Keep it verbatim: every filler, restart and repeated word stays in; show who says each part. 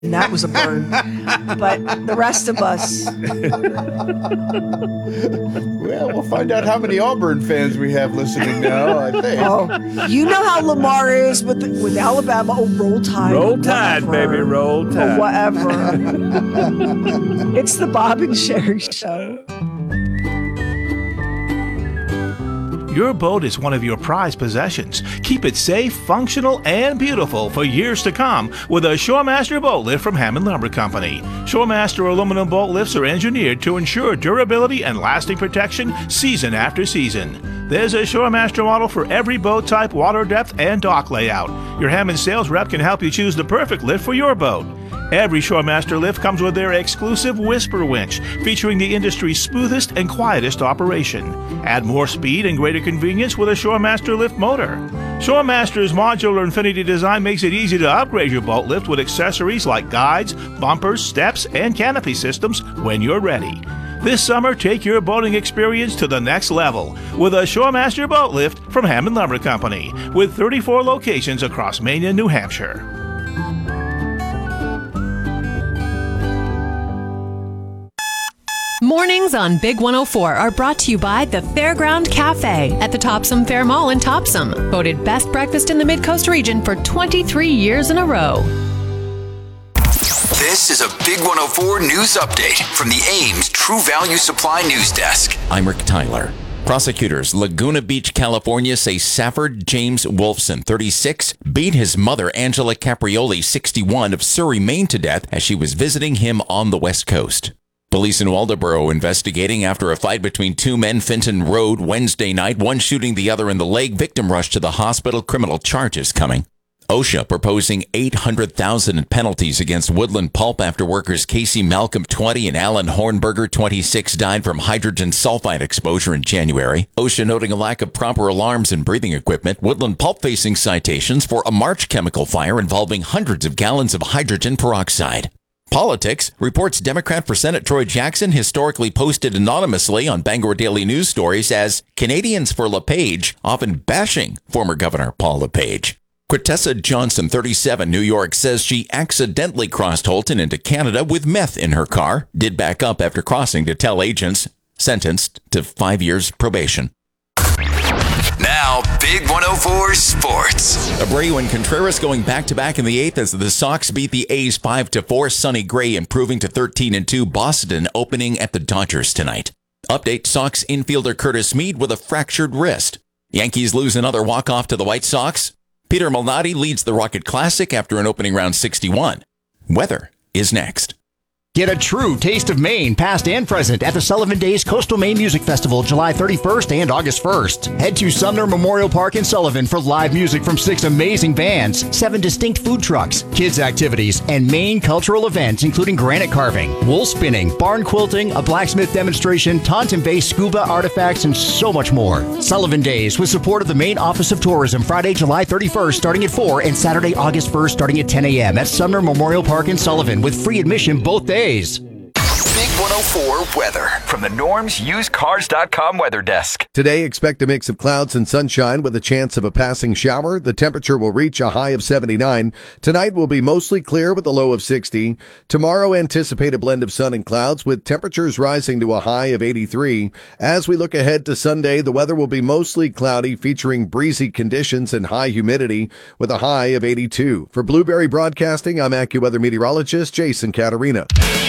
Speaker 1: and that was a burn. But the rest of us...
Speaker 2: Well, we'll find out how many Auburn fans we have listening now, I think.
Speaker 1: Oh, you know how Lamar is with with Alabama. Oh, roll tide.
Speaker 3: Roll tide, baby, roll tide.
Speaker 1: Or whatever. It's the Bob and Sherry Show.
Speaker 4: Your boat is one of your prized possessions. Keep it safe, functional, and beautiful for years to come with a Shoremaster boat lift from Hammond Lumber Company. Shoremaster aluminum boat lifts are engineered to ensure durability and lasting protection season after season. There's a Shoremaster model for every boat type, water depth, and dock layout. Your Hammond sales rep can help you choose the perfect lift for your boat. Every Shoremaster lift comes with their exclusive Whisper winch, featuring the industry's smoothest and quietest operation. Add more speed and greater convenience with a Shoremaster lift motor. Shoremaster's modular Infinity design makes it easy to upgrade your boat lift with accessories like guides, bumpers, steps, and canopy systems when you're ready. This summer, take your boating experience to the next level with a Shoremaster boat lift from Hammond Lumber Company, with thirty-four locations across Maine and New Hampshire.
Speaker 5: Mornings on Big one oh four are brought to you by the Fairground Cafe at the Topsom Fair Mall in Topsom. Voted best breakfast in the Mid-Coast region for twenty-three years in a row.
Speaker 6: This is a Big one oh four news update from the Ames True Value Supply News Desk.
Speaker 7: I'm Rick Tyler. Prosecutors, Laguna Beach, California, say Safford James Wolfson, thirty-six, beat his mother, Angela Caprioli, sixty-one, of Surrey, Maine, to death as she was visiting him on the West Coast. Police in Waldoboro investigating after a fight between two men Fenton Road Wednesday night, one shooting the other in the leg. Victim rushed to the hospital. Criminal charges coming. OSHA proposing eight hundred thousand dollars in penalties against Woodland Pulp after workers Casey Malcolm, twenty, and Alan Hornberger, twenty-six, died from hydrogen sulfide exposure in January. OSHA noting a lack of proper alarms and breathing equipment. Woodland Pulp facing citations for a March chemical fire involving hundreds of gallons of hydrogen peroxide. Politics reports Democrat for Senate Troy Jackson historically posted anonymously on Bangor Daily News Stories as Canadians for LePage, often bashing former Governor Paul LePage. Quintessa Johnson, thirty-seven, New York, says she accidentally crossed Holton into Canada with meth in her car, did back up after crossing to tell agents, sentenced to five years probation.
Speaker 6: Now, Big one oh four Sports.
Speaker 7: Abreu and Contreras going back-to-back in the eighth as the Sox beat the A's five to four. Sonny Gray improving to thirteen and two. Boston opening at the Dodgers tonight. Update: Sox infielder Curtis Mead with a fractured wrist. Yankees lose another walk-off to the White Sox. Peter Malnati leads the Rocket Classic after an opening round sixty-one. Weather is next.
Speaker 8: Get a true taste of Maine, past and present, at the Sullivan Days Coastal Maine Music Festival, July thirty-first and August first. Head to Sumner Memorial Park in Sullivan for live music from six amazing bands, seven distinct food trucks, kids' activities, and Maine cultural events, including granite carving, wool spinning, barn quilting, a blacksmith demonstration, Taunton-based scuba artifacts, and so much more. Sullivan Days, with support of the Maine Office of Tourism, Friday, July thirty-first, starting at four, and Saturday, August first, starting at ten a.m. at Sumner Memorial Park in Sullivan, with free admission both days.
Speaker 6: Big one oh four weather from the Norms Used Cars dot com weather desk.
Speaker 9: Today, expect a mix of clouds and sunshine with a chance of a passing shower. The temperature will reach a high of seventy-nine. Tonight will be mostly clear with a low of sixty. Tomorrow, anticipate a blend of sun and clouds with temperatures rising to a high of eighty-three. As we look ahead to Sunday, the weather will be mostly cloudy, featuring breezy conditions and high humidity with a high of eighty-two. For Blueberry Broadcasting, I'm AccuWeather meteorologist Jason Caterina.